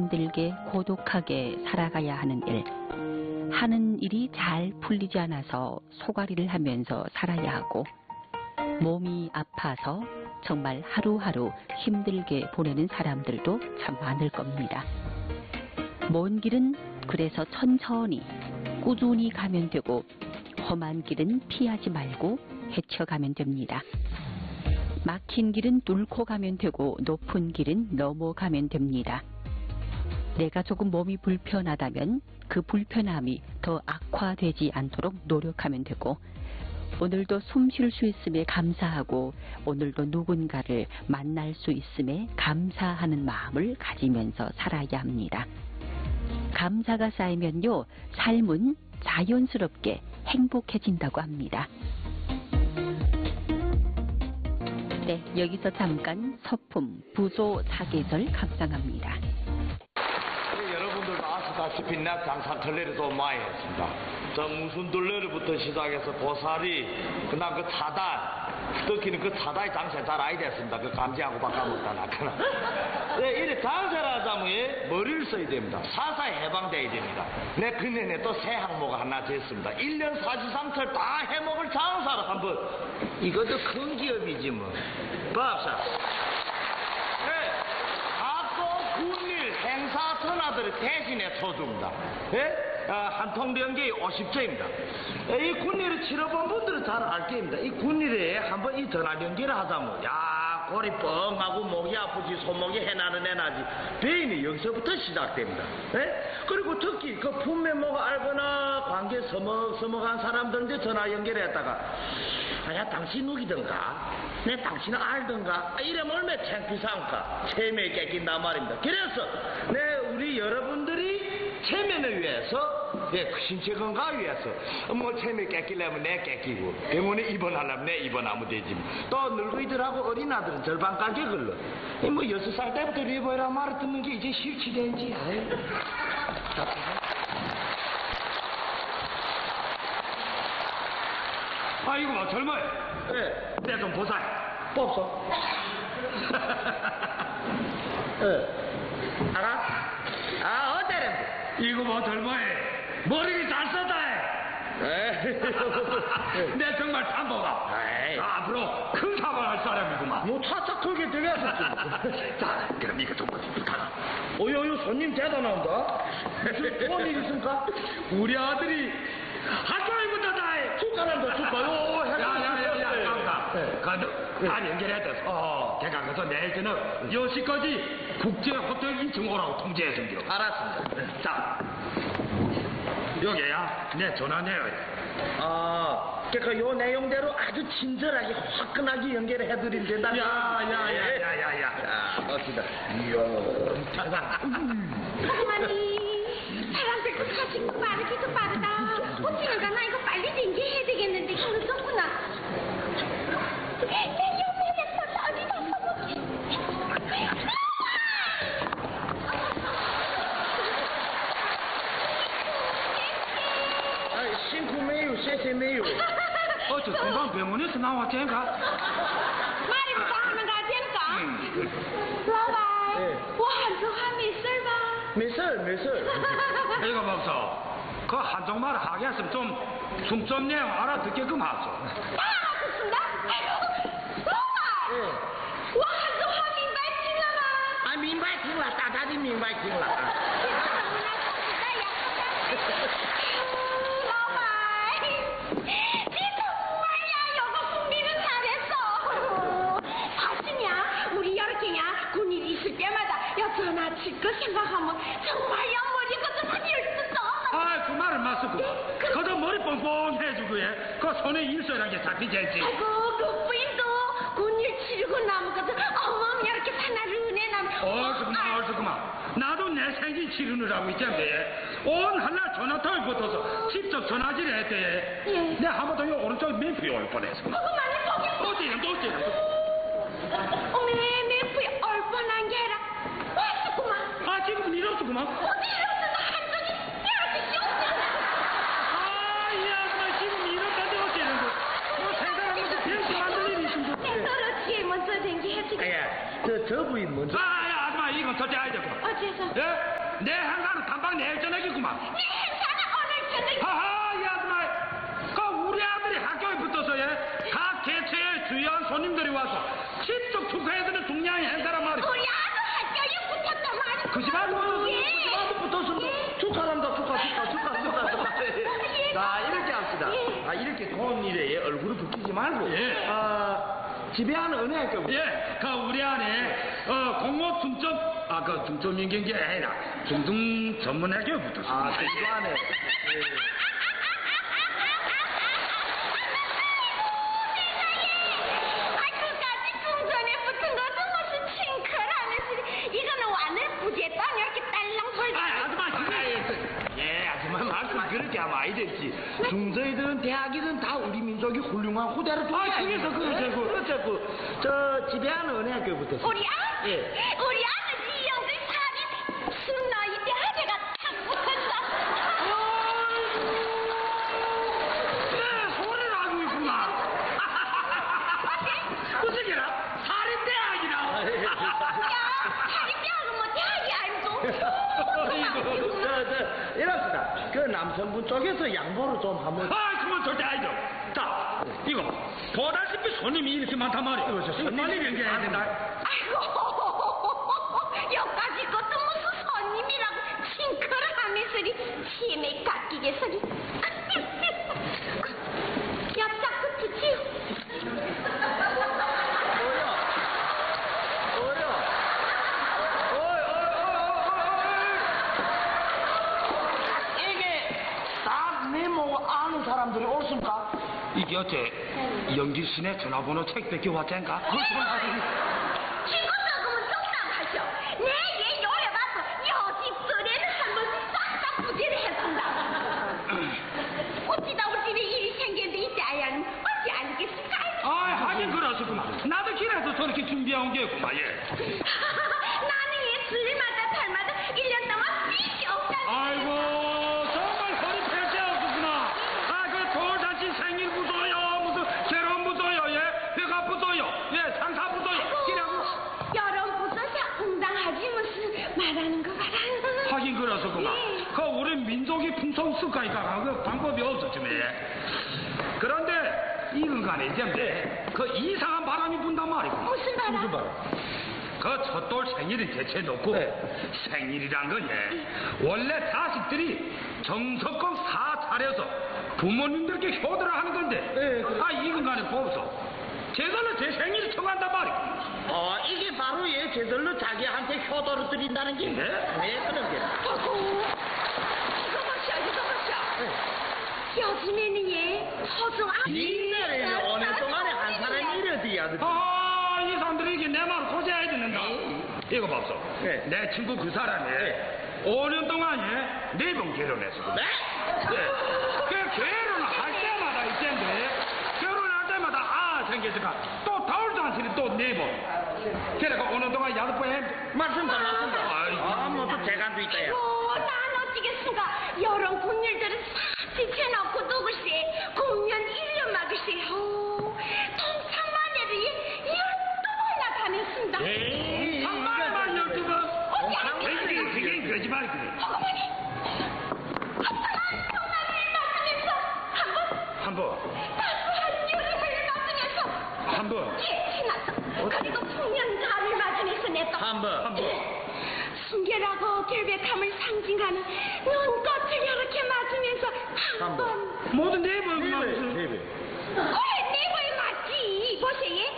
힘들게 고독하게 살아가야 하는 일. 하는 일이 잘 풀리지 않아서 소가리를 하면서 살아야 하고 몸이 아파서 정말 하루하루 힘들게 보내는 사람들도 참 많을 겁니다. 먼 길은 그래서 천천히 꾸준히 가면 되고 험한 길은 피하지 말고 헤쳐가면 됩니다. 막힌 길은 뚫고 가면 되고 높은 길은 넘어가면 됩니다. 내가 조금 몸이 불편하다면 그 불편함이 더 악화되지 않도록 노력하면 되고 오늘도 숨 쉴 수 있음에 감사하고 오늘도 누군가를 만날 수 있음에 감사하는 마음을 가지면서 살아야 합니다. 감사가 쌓이면요, 삶은 자연스럽게 행복해진다고 합니다. 네, 여기서 잠깐 서품 부조 사계절 감상합니다. 여러분들도 아시다시피 내 장사 들레를 좀 많이 했습니다. 저 무슨 들레를부터 시작해서 보살이 그다음 그 차달 특히는 그 차달 장사 잘 아이 됐습니다. 그 감지하고 바꿔먹다 나거나. 네, 이래 장사를 하자면 머리를 써야 됩니다. 사사에 해방돼야 됩니다. 내 그년에 또 새 항목 하나 됐습니다. 1년 43철 다 해먹을 장사를 한번. 이것도 큰 기업이지 뭐. 밥사. 네, 각종 군일 행사 전화들을 대신에 쳐줍니다. 예? 한 통병기 50조입니다. 이 군일을 치러본 분들은 잘 알 겁니다. 이 군일에 한번 이 전화 연기를 하자면, 야, 골이 뻥하고 목이 아프지, 손목이 해나는 애나지. 배임이 여기서부터 시작됩니다. 예? 그리고 특히 그 품매모가 알거나 관계 서먹서먹한 사람들한테 전화 연결했다가, 야, 당신 누구든가? 내 당신은 알던가? 이러면 얼마나 창피상까? 체면이 깨낀단 말입니다. 그래서, 우리 여러분들이 체면을 위해서, 신체 건강을 위해서, 뭐 체면 깨끼려면 내 깨끼고, 병원에 입원하려면 내 입원하면 되지. 또 늙은이들하고 어린아들은 절반까지 걸러. 뭐 6살 때부터 리버이라 말을 듣는 게 이제 싫지 된지. 아이고 뭐 젊어요. 예. 내 좀 보살. 뽑소. 알아? 아, 어때래? 이거 뭐 젊어요. 머리를 잘 썼다. 내 정말 참보가. 앞으로 큰 사고를 할 사람이구만. 뭐 차차 크게 되겠었지. 자, 그럼 이거 좀 부탁하라. 어여 손님 대단한다. 무슨 좋은 일 있습니까? 우리 아들이 학교에 붙었다. 축하한다, 축하요. 야야야야, 깜깜. 안 연결해뒀어. 걔가 그래서 내일 저녁 10시까지 국제호텔 2층 오라고 통지해준겨. 알았습니다. 자, 여기야 내 전화 내요. 그러니까 요 내용대로 아주 친절하게 화끈하게 연결을 해드리면 된다. 야야야야야야. 자, 멋지다. 이야, 자상. 어머니, 사람들 그 사진 빠르기도 빠르다. 어찌는가 나 이거 빨리 연기해야 되겠는데 이거 늦었구나. 내 옆에 냈어. 어디다 써볼게. 辛苦没有，谢谢没有。 저 금방 병원에서 나왔잖아. 말이부터 하는 거 아니까?老板，我很多话没事吧？ 没事没事。 이거 보소. 그 한쪽말 하게 했으면 좀 내용 알아듣게끔 하소. 다 알아듣습니다.老板，我很多话明白听了吗？ 明白听了，大家都明白听了。 老板，你정말有个fun리를 잘했어. 사실이야, 우리 이렇게야 군인 있을 때마다 전화 칠 거 생각하면 정말 머리가 좀 많이 있었어. 그 말은 맞소고. 그도 머리 뻥뻥해주고 해. 그 손에 인수라는 게 잡히지 않지. 아이고, 그 부인도 군일 치르고 나무거든. 어머, 이렇게 사나르네 나무. 그만. 나도 내 생긴 치르느라고 있잖아. 온 한날 전화통에 붙어서 직접 전화질을 했대. 내 한 번 더 오른쪽 맨프에 올 뻔했어. 그만이 거기. 어찌나. 어머, 맨프에 올 뻔한 게 아니라 왔었구만. 지금 이렇구만. 어디 이랬어? 한쪽이 이렇게 씌웠어. 지금 이렇다는데 어찌는 거. 뭐 생각하는 것도 병치 만들 일이 있습니다. 그렇지, 먼저 댕기 해주게. 저 부인 먼저. 아줌마 이건 절대 아니죠. 어째서? 예? 내 행사는 단방 내일 저녁이구만. 네 행사는 오늘 저녁. 하하, 이 아줌마. 그 우리 아들이 학교에 붙어서 각 개체의 주요한 손님들이 와서 직접 축하해주는 중요한 행사란 말이야. 우리 아들 학교에 붙었단 말이야. 그 집안도 붙었어. 예. 그 집안도 붙었어. 예. 축하한다, 축하. 예. 자, 이렇게 합시다. 예. 아, 이렇게 좋은 일에 얼굴을 붉히지 말고. 예. 집에 하는 은혜 학교. 예, 그 우리 안에 공업 중점 그 중점인경이 아니라 중등 전문학교에 붙었어. 아, 그 집 안에. 그까지 중전에 붙은 것은 무슨 칭크라면서 이거는 완을 부재다 이렇게 딸랑 돌다. 아줌마 말씀 그렇게 하면 아이 됐지. 중저이든 대학이든 다 우리 민족이 훌륭한 후대를 두고. 그래서 그렇죠. 저 집에 하는 은혜 학교에 붙었어. 우리 아들, 예. 우리 아들 이형들 살이 순나이 대학에가 탁 붙었다. 네, 소리를 하고 있구만. 무슨이라? 사립대학이라. 야, 살이 대학은 뭐 대학이 아니고. 이럽시다. 그 남성분 쪽에서 양보를 좀 한번. 그건 절대 아니죠. 자, 이거 보다시피 손님이 이렇게 많단 말이야. 이거 빨리 연기해야 된다. 아이고, 여기까지 것도 무슨 손님이라고 칭크를 하면서리 치매 깎이게 소리. 얍짝 붙이지요. 이게 딱 내 뭐 아는 사람들이 옳습니까? 이게 어째 영길 씨네 전화번호 책 뺏겨 왔잖까? 친구 적으면 속상하죠. 내얘 요래 봐서 여집 소리는 한번 싹싹 부지를 했습니다. 어찌다 우리 집에 일이 생겼는데 이때 아야는 어찌 알겠을까? 하긴 그러시구만. 나도 길에서 저렇게 준비해온 게구만, 예. 나는 얘 주일마다 달마다 1년 동안 삐이 없다는. 아이고, 정말 허리 펼쳐 없구나. 그 돌잔치 생일 부도요, 무슨 결혼 부도요, 예, 배가 부도요, 예, 상사 부도요. 이라고. 여름 부서서 응당하지 무슨 말하는 거 봐라. 하긴 그러시구만. 예. 그 우리 민족이 풍속 습관이니까 그 방법이 없었지, 예. 그런데 이건 간에 이제 그 이상한 바람이 분단 말이고. 무슨 바람? 그 첫돌 생일을 개최 놓고 생일이란 건 원래 자식들이 정석껏 사 차려서 부모님들께 효도를 하는 건데 이건 간에 보소. 제절로 제 생일을 청한단 말이고. 이게 바로 제들로 자기한테 효도를 드린다는 게. 왜 그런 게? 이거 보셔. 요즘에는 허중 옛날에 어느 동안에 한 사람이 이러지 아들. 이 사람들이 이게 내 말을 고쳐야 된다. 이거 봐소. 네. 내 친구 그 사람이 5년 동안에 4번 결혼했어. 네? 그 결혼할 때마다 있던데 결혼할 때마다 생기니까 또 돌잔치를 또 4번. 그래가 5년 동안 8번 해. 맞습니다. 아이고. 뭐또 재간도 있다 야. 난 어찌겠습니까? 여러 군일들은 싹 지켜놓고 누구시 국면 1년 막으시 동창만해도 12번이나 다녔습니다. 한마디만 12번. 그게 거짓말이 그래. 어머니 정말 말씀해서 한 번. 따스한 유리를 맞으면서 한 번. 지났어. 그리고 풍년가를 맞으면서 냈다. 한 번. 순결하고 결백함을 상징하는 눈꽃을 이렇게 맞으면서 한 번. 모두 4번. 그래, 4번이 맞지. 보세요.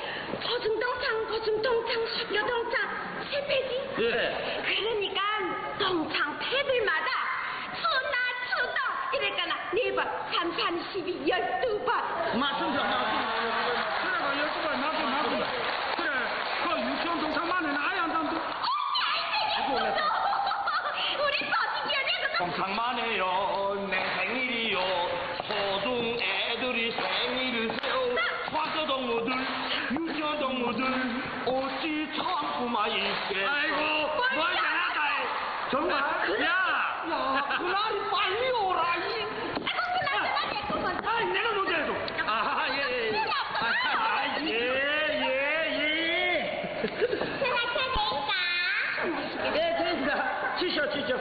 고중동창, 석교동창, 세패지. 예. 그러니까 동창 패들마다 추동 이랬거나 4번, 3, 12, 12번. 맞습니다. 그래가 12번 맞고. 그래, 그 유치원 동창만은 아예 안 담도. 우리 서지기연에서 동창만해요. 내 생일이요. 소중 애들이 생일을 세워. 화서동무들, 유치원동무들 어찌 참고만 있겠어. 아이고, 뭘 잘한다. 정말? 야, 그날이 빨리 오라. 내가 먼저 해줘. 제가 최대니까. 그러니까 지셔.